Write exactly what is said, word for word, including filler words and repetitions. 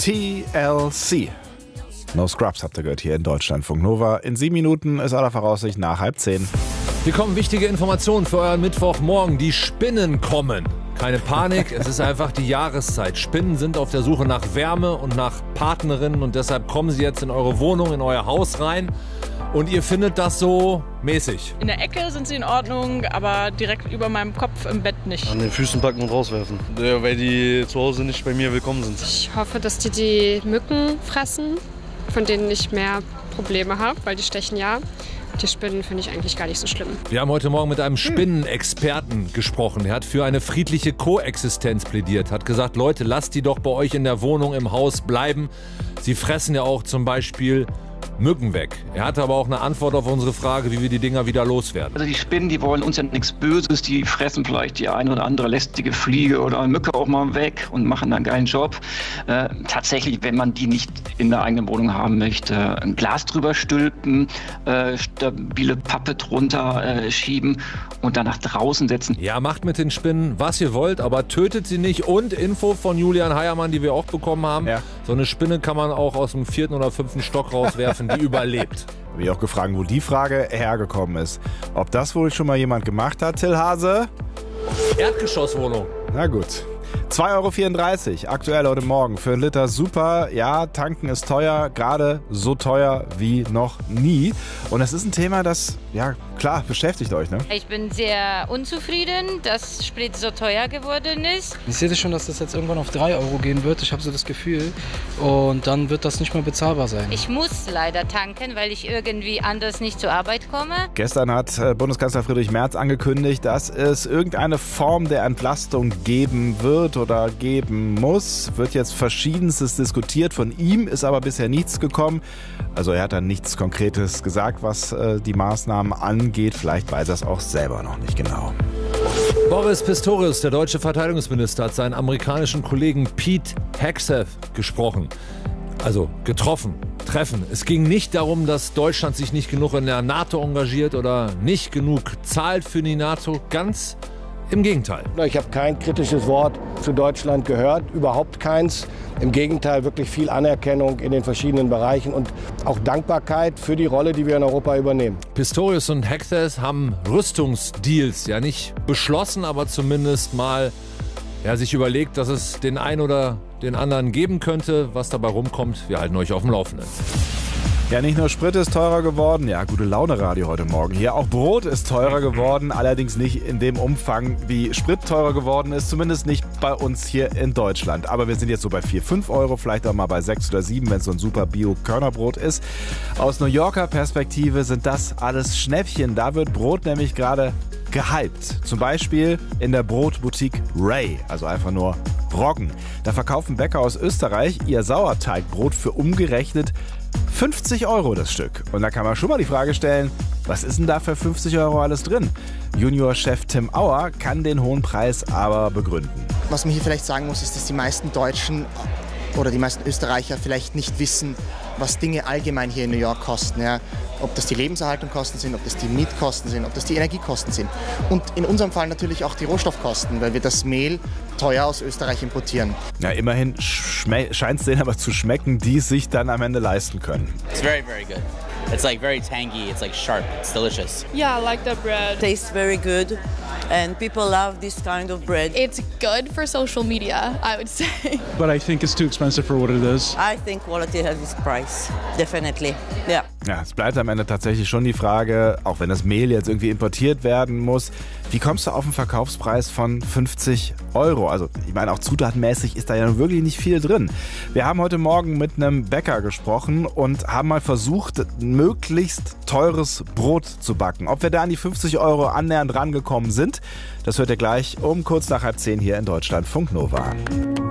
T L C. No Scrubs habt ihr gehört hier in Deutschlandfunk Nova. In sieben Minuten ist aller Voraussicht nach halb zehn. Hier kommen wichtige Informationen für euren Mittwochmorgen. Die Spinnen kommen. Keine Panik, es ist einfach die Jahreszeit. Spinnen sind auf der Suche nach Wärme und nach Partnerinnen und deshalb kommen sie jetzt in eure Wohnung, in euer Haus rein und ihr findet das so mäßig. In der Ecke sind sie in Ordnung, aber direkt über meinem Kopf im Bett nicht. An den Füßen packen und rauswerfen, ja, weil die zu Hause nicht bei mir willkommen sind. Ich hoffe, dass die die Mücken fressen, von denen ich mehr Probleme habe, weil die stechen ja. Die Spinnen finde ich eigentlich gar nicht so schlimm. Wir haben heute Morgen mit einem Spinnenexperten gesprochen. Er hat für eine friedliche Koexistenz plädiert. Hat gesagt, Leute, lasst die doch bei euch in der Wohnung, im Haus bleiben. Sie fressen ja auch zum Beispiel Mücken weg. Er hatte aber auch eine Antwort auf unsere Frage, wie wir die Dinger wieder loswerden. Also die Spinnen, die wollen uns ja nichts Böses. Die fressen vielleicht die eine oder andere lästige Fliege oder eine Mücke auch mal weg und machen einen geilen Job. Äh, tatsächlich, wenn man die nicht in der eigenen Wohnung haben möchte, ein Glas drüber stülpen, äh, stabile Pappe drunter äh, schieben und dann nach draußen setzen. Ja, macht mit den Spinnen, was ihr wollt, aber tötet sie nicht. Und Info von Julian Heiermann, die wir auch bekommen haben. Ja. So eine Spinne kann man auch aus dem vierten oder fünften Stock rauswerfen, die überlebt. Habe ich auch gefragt, wo die Frage hergekommen ist. Ob das wohl schon mal jemand gemacht hat, Till Hase? Erdgeschosswohnung. Na gut. zwei Euro vierunddreißig aktuell heute Morgen für einen Liter Super. Ja, tanken ist teuer, gerade so teuer wie noch nie. Und es ist ein Thema, das, ja klar, beschäftigt euch, ne? Ich bin sehr unzufrieden, dass Sprit so teuer geworden ist. Ich sehe schon, dass das jetzt irgendwann auf drei Euro gehen wird. Ich habe so das Gefühl. Und dann wird das nicht mehr bezahlbar sein. Ich muss leider tanken, weil ich irgendwie anders nicht zur Arbeit komme. Gestern hat Bundeskanzler Friedrich Merz angekündigt, dass es irgendeine Form der Entlastung geben wird oder geben muss. Wird jetzt Verschiedenstes diskutiert. Von ihm ist aber bisher nichts gekommen. Also er hat dann nichts Konkretes gesagt, was äh, die Maßnahmen angeht. Vielleicht weiß er es auch selber noch nicht genau. Boris Pistorius, der deutsche Verteidigungsminister, hat seinen amerikanischen Kollegen Pete Hegseth gesprochen. Also getroffen, treffen. Es ging nicht darum, dass Deutschland sich nicht genug in der NATO engagiert oder nicht genug zahlt für die NATO. Ganz im Gegenteil. Ich habe kein kritisches Wort zu Deutschland gehört, überhaupt keins. Im Gegenteil, wirklich viel Anerkennung in den verschiedenen Bereichen und auch Dankbarkeit für die Rolle, die wir in Europa übernehmen. Pistorius und Hegseth haben Rüstungsdeals ja nicht beschlossen, aber zumindest mal ja, sich überlegt, dass es den einen oder den anderen geben könnte. Was dabei rumkommt, wir halten euch auf dem Laufenden. Ja, nicht nur Sprit ist teurer geworden, ja, gute Laune Radio heute Morgen hier. Auch Brot ist teurer geworden, allerdings nicht in dem Umfang, wie Sprit teurer geworden ist, zumindest nicht bei uns hier in Deutschland. Aber wir sind jetzt so bei vier, fünf Euro, vielleicht auch mal bei sechs oder sieben, wenn es so ein super Bio-Körnerbrot ist. Aus New Yorker Perspektive sind das alles Schnäppchen. Da wird Brot nämlich gerade gehypt. Zum Beispiel in der Brotboutique Ray, also einfach nur Roggen. Da verkaufen Bäcker aus Österreich ihr Sauerteigbrot für umgerechnet fünfzig Euro das Stück. Und da kann man schon mal die Frage stellen, was ist denn da für fünfzig Euro alles drin? Juniorchef Tim Auer kann den hohen Preis aber begründen. Was man hier vielleicht sagen muss, ist, dass die meisten Deutschen oder die meisten Österreicher vielleicht nicht wissen, was Dinge allgemein hier in New York kosten. Ja? Ob das die Lebenserhaltungskosten sind, ob das die Mietkosten sind, ob das die Energiekosten sind. Und in unserem Fall natürlich auch die Rohstoffkosten, weil wir das Mehl teuer aus Österreich importieren. Ja, immerhin scheint es denen aber zu schmecken, die es sich dann am Ende leisten können. It's very, very good. It's like very tangy, it's like sharp, it's delicious. Yeah, I like the bread. Tastes very good and people love this kind of bread. It's good for social media, I would say. But I think it's too expensive for what it is. I think quality has its price, definitely. Yeah. Ja, es bleibt am Ende tatsächlich schon die Frage, auch wenn das Mehl jetzt irgendwie importiert werden muss, wie kommst du auf einen Verkaufspreis von fünfzig Euro? Also ich meine, auch zutatenmäßig ist da ja wirklich nicht viel drin. Wir haben heute Morgen mit einem Bäcker gesprochen und haben mal versucht, möglichst teures Brot zu backen. Ob wir da an die fünfzig Euro annähernd rangekommen sind, das hört ihr gleich um kurz nach halb zehn hier in Deutschlandfunk Nova.